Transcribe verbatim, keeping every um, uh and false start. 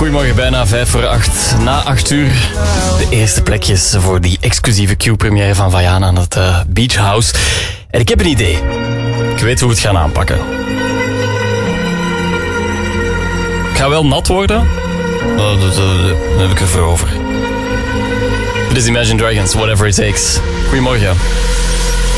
Goedemorgen, bijna vijf voor acht. Na acht uur de eerste plekjes voor die exclusieve Q-première van Vaiana aan het uh, Beach House. En ik heb een idee. Ik weet hoe we het gaan aanpakken. Ik ga wel nat worden. Daar heb ik ervoor over. Dit is Imagine Dragons, Whatever It Takes. Goedemorgen.